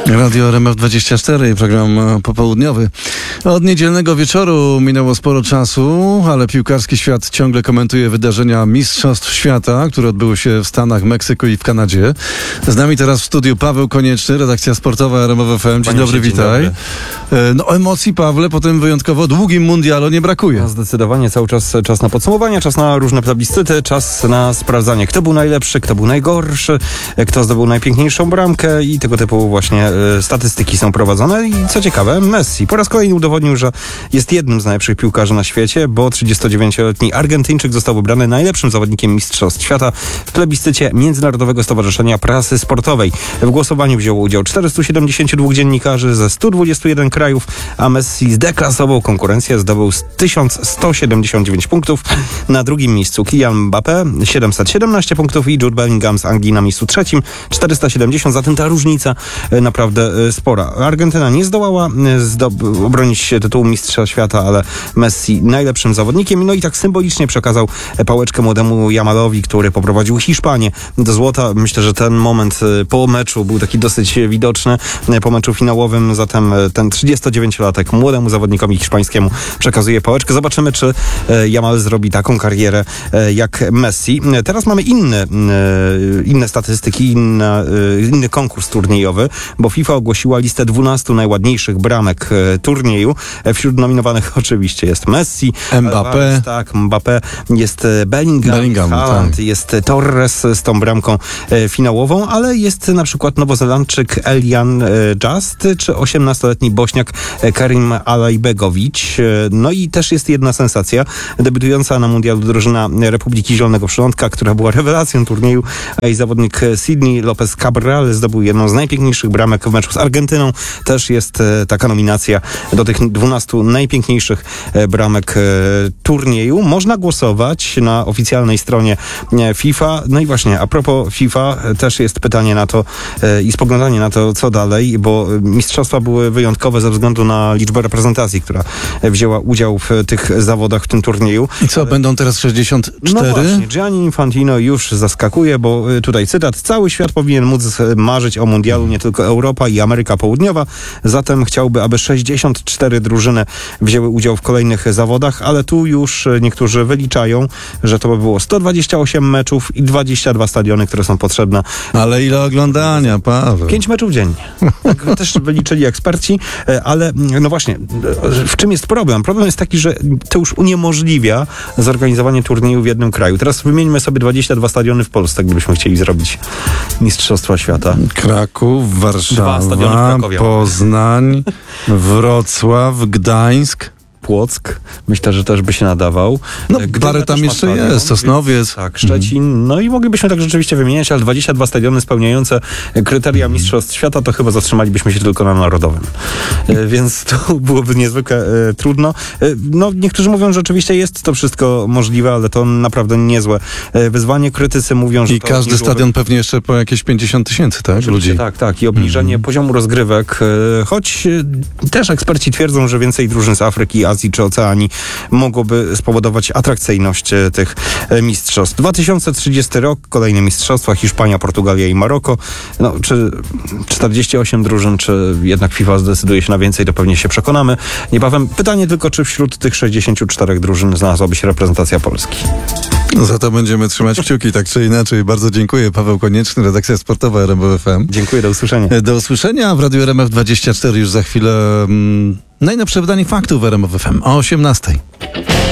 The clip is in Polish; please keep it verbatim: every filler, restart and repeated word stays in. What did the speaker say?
Radio R M F dwadzieścia cztery, program popołudniowy. Od niedzielnego wieczoru minęło sporo czasu, ale piłkarski świat ciągle komentuje wydarzenia Mistrzostw Świata, które odbyły się w Stanach, Meksyku i w Kanadzie. Z nami teraz w studiu Paweł Konieczny, redakcja sportowa R M F F M. Dzień Panie dobry, dzień witaj. Dobry. No emocji, Pawle, po tym wyjątkowo długim mundialu nie brakuje. No, zdecydowanie cały czas czas na podsumowania, czas na różne plebiscyty, czas na sprawdzanie, kto był najlepszy, kto był najgorszy, kto zdobył najpiękniejszą bramkę i tego typu właśnie y, statystyki są prowadzone. I co ciekawe, Messi po raz kolejny udowodnił, że jest jednym z najlepszych piłkarzy na świecie, bo trzydziestodziewięcioletni Argentyńczyk został wybrany najlepszym zawodnikiem Mistrzostw Świata w plebiscycie Międzynarodowego Stowarzyszenia Prasy Sportowej. W głosowaniu wzięło udział czterystu siedemdziesięciu dwóch dziennikarzy ze stu dwudziestu jeden krajów, a Messi zdeklasował konkurencję, zdobył tysiąc sto siedemdziesiąt dziewięć punktów. Na drugim miejscu Kylian Mbappé, siedemset siedemnaście punktów, i Jude Bellingham z Anglii na miejscu trzecim, czterysta siedemdziesiąt, zatem ta różnica naprawdę spora. Argentyna nie zdołała zdob- obronić tytułu mistrza świata, ale Messi najlepszym zawodnikiem. No i tak symbolicznie przekazał pałeczkę młodemu Yamalowi, który poprowadził Hiszpanię do złota. Myślę, że ten moment po meczu był taki dosyć widoczny, po meczu finałowym. Zatem ten trzydziestodziewięciolatek młodemu zawodnikowi hiszpańskiemu przekazuje pałeczkę. Zobaczymy, czy Yamal zrobi taką karierę jak Messi. Teraz mamy inne, inne statystyki, inna, inny konkurs turniejowy, bo FIFA ogłosiła listę dwunastu najładniejszych bramek turnieju. Wśród nominowanych oczywiście jest Messi, Mbappé. Tak, Mbappé, jest Bellingham, Bellingham Haaland, tak. jest Torres z tą bramką finałową, ale jest na przykład Nowozelandczyk Elian Just, czy osiemnastoletni Bośniak Karim Alajbegowicz. No i też jest jedna sensacja. Debiutująca na mundialu drużyna Republiki Zielonego Przylądka, która była rewelacją turnieju, a jej zawodnik Sidney Lopez Cabral zdobył jedną z najpiękniejszych bramek w meczu z Argentyną. Też jest taka nominacja do tych dwunastu najpiękniejszych bramek turnieju. Można głosować na oficjalnej stronie FIFA. No i właśnie, a propos FIFA, też jest pytanie na to i spoglądanie na to, co dalej, bo mistrzostwa były wyjątkowe ze względu na liczbę reprezentacji, która wzięła udział w tych zawodach, w tym turnieju. I co, ale... będą teraz sześćdziesiąt cztery? No właśnie, Gianni Infantino już zaskakuje, bo tutaj cytat: cały świat powinien móc marzyć o mundialu, nie tylko Europa i Ameryka Południowa. Zatem chciałby, aby sześćdziesiąt cztery drużyny wzięły udział w kolejnych zawodach, ale tu już niektórzy wyliczają, że to by było sto dwadzieścia osiem meczów i dwadzieścia dwa stadiony, które są potrzebne. Ale ile oglądania, Paweł? Pięć meczów dziennie. Tak też wyliczyli eksperci, ale no właśnie, w czym jest problem? Problem jest taki, że to już uniemożliwia zorganizowanie turnieju w jednym kraju. Teraz wymieńmy sobie dwadzieścia dwa stadiony w Polsce, gdybyśmy chcieli zrobić Mistrzostwa Świata. Kraków, Warszawa, Krakowie, Poznań, Wrocław, Gdańsk. Płock, myślę, że też by się nadawał. No, parę tam jeszcze stadion, jest, Sosnowiec. Tak, Szczecin. Mm. No i moglibyśmy tak rzeczywiście wymieniać, ale dwadzieścia dwa stadiony spełniające kryteria mm. Mistrzostw Świata, to chyba zatrzymalibyśmy się tylko na Narodowym. E, więc to byłoby niezwykle e, trudno. E, no, niektórzy mówią, że oczywiście jest to wszystko możliwe, ale to naprawdę niezłe e, wyzwanie. Krytycy mówią, że I to każdy stadion pewnie jeszcze po jakieś pięćdziesiąt tysięcy, tak? Ludzi. Tak, tak. I obniżenie mm. poziomu rozgrywek. E, choć e, też eksperci twierdzą, że więcej drużyn z Afryki, Azji czy Oceanii mogłoby spowodować atrakcyjność tych mistrzostw. dwa tysiące trzydziesty rok, kolejne mistrzostwa, Hiszpania, Portugalia i Maroko. No, czy czterdzieści osiem drużyn, czy jednak FIFA zdecyduje się na więcej, to pewnie się przekonamy niebawem. Pytanie tylko, czy wśród tych sześćdziesięciu czterech drużyn znalazłaby się reprezentacja Polski. No za to będziemy trzymać kciuki, tak czy inaczej. Bardzo dziękuję. Paweł Konieczny, redakcja sportowa R M F F M. Dziękuję, do usłyszenia. Do usłyszenia w Radiu R M F dwadzieścia cztery już za chwilę. Mm, najnowsze wydanie faktów w R M F F M o osiemnastej.